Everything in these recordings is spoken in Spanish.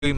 Hoy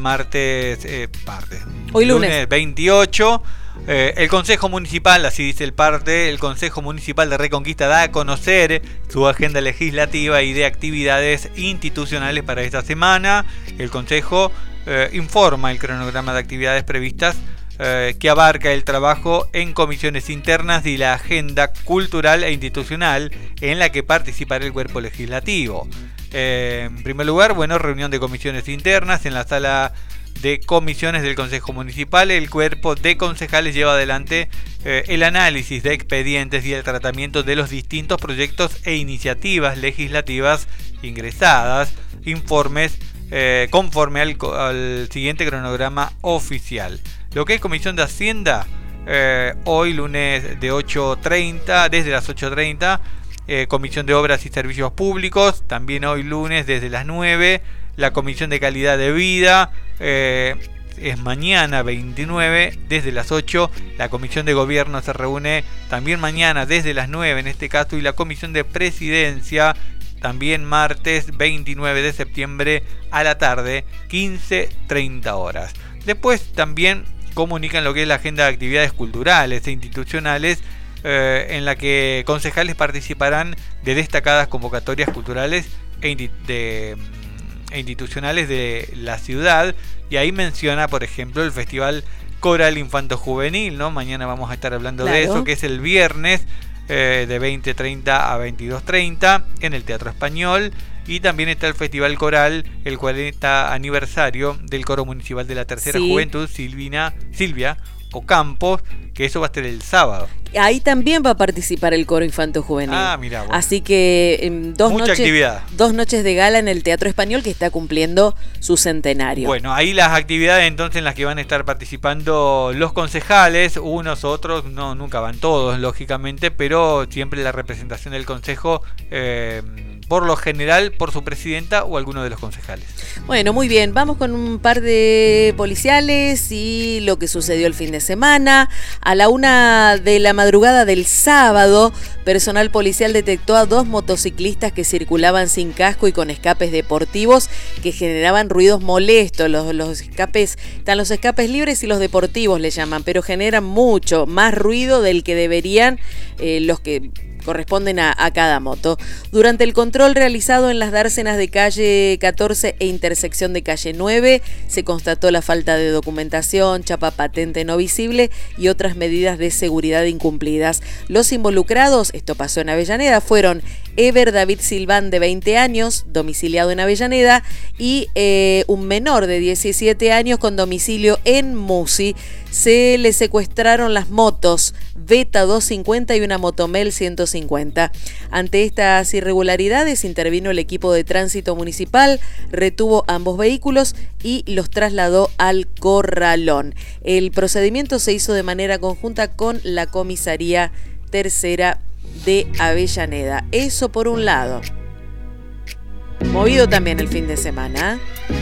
Hoy lunes 28, el Consejo Municipal, así dice el parte, el Consejo Municipal de Reconquista da a conocer su agenda legislativa y de actividades institucionales para esta semana. El Consejo informa el cronograma de actividades previstas que abarca el trabajo en comisiones internas y la agenda cultural e institucional en la que participará el cuerpo legislativo. En primer lugar, reunión de comisiones internas en la sala de comisiones del Consejo Municipal. El cuerpo de concejales lleva adelante el análisis de expedientes y el tratamiento de los distintos proyectos e iniciativas legislativas ingresadas, informes conforme al siguiente cronograma oficial. Lo que es Comisión de Hacienda, hoy lunes de 8:30, desde las 8:30, Comisión de Obras y Servicios Públicos, también hoy lunes desde las 9, la Comisión de Calidad de Vida, es mañana 29 desde las 8, la Comisión de Gobierno se reúne también mañana desde las 9 en este caso, y la Comisión de Presidencia también martes 29 de septiembre a la tarde, 15:30 horas. Después también comunican lo que es la agenda de actividades culturales e institucionales, en la que concejales participarán de destacadas convocatorias culturales e institucionales de la ciudad, y ahí menciona, por ejemplo, el Festival Coral Infanto Juvenil, ¿no? Mañana vamos a estar hablando de eso, que es el viernes de 20:30 a 22:30 en el Teatro Español. Y también está el Festival Coral, el 40 aniversario del Coro Municipal de la Tercera Juventud, Silvia Ocampo, que eso va a ser el sábado. Ahí también va a participar el Coro Infanto Juvenil. Mira, bueno. Así que actividad. 2 noches de gala en el Teatro Español, que está cumpliendo su centenario. Bueno, ahí las actividades entonces en las que van a estar participando los concejales, unos, otros, no, nunca van todos, lógicamente, pero siempre la representación del consejo, por lo general, por su presidenta o alguno de los concejales. Bueno, muy bien, vamos con un par de policiales y lo que sucedió el fin de semana. A la 1 de la madrugada del sábado, personal policial detectó a 2 motociclistas que circulaban sin casco y con escapes deportivos que generaban ruidos molestos. Los escapes, están los escapes libres y los deportivos le llaman, pero generan mucho más ruido del que deberían los que corresponden a cada moto. Durante el control realizado en las dársenas de calle 14 e intersección de calle 9, se constató la falta de documentación, chapa patente no visible y otras medidas de seguridad incumplidas. Los involucrados, esto pasó en Avellaneda, fueron Ever David Silván, de 20 años, domiciliado en Avellaneda, y un menor de 17 años con domicilio en Musi. Se le secuestraron las motos Beta 250 y una Motomel 150. Ante estas irregularidades intervino el equipo de tránsito municipal, retuvo ambos vehículos y los trasladó al corralón. El procedimiento se hizo de manera conjunta con la comisaría tercera de Avellaneda. Eso por un lado. Movido también el fin de semana.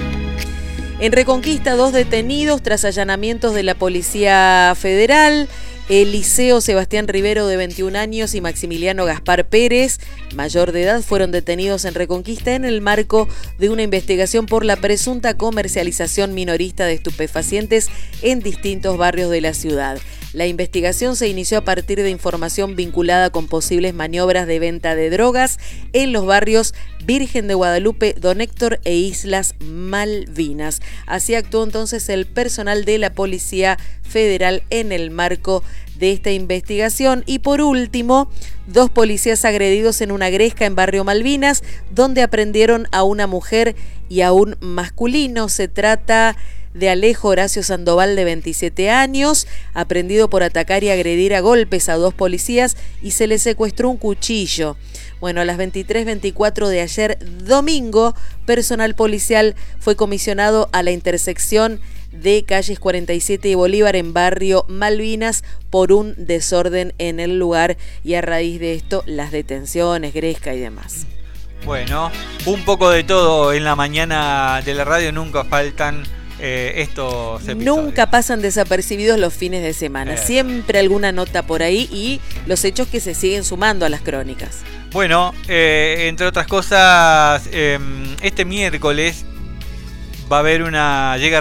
En Reconquista, 2 detenidos tras allanamientos de la Policía Federal. Eliseo Sebastián Rivero, de 21 años, y Maximiliano Gaspar Pérez, mayor de edad, fueron detenidos en Reconquista en el marco de una investigación por la presunta comercialización minorista de estupefacientes en distintos barrios de la ciudad. La investigación se inició a partir de información vinculada con posibles maniobras de venta de drogas en los barrios Virgen de Guadalupe, Don Héctor e Islas Malvinas. Así actuó entonces el personal de la Policía Federal en el marco de esta investigación. Y por último, 2 policías agredidos en una gresca en Barrio Malvinas, donde aprendieron a una mujer y a un masculino. Se trata de Alejo Horacio Sandoval, de 27 años, aprendido por atacar y agredir a golpes a 2 policías, y se le secuestró un cuchillo. Bueno, a las 23:24 de ayer domingo, personal policial fue comisionado a la intersección de calles 47 y Bolívar en Barrio Malvinas por un desorden en el lugar, y a raíz de esto las detenciones, gresca y demás. Bueno, un poco de todo en la mañana de la radio, nunca faltan estos episodios. Nunca pasan desapercibidos los fines de semana, siempre alguna nota por ahí y los hechos que se siguen sumando a las crónicas. Bueno, entre otras cosas, este miércoles va a haber llega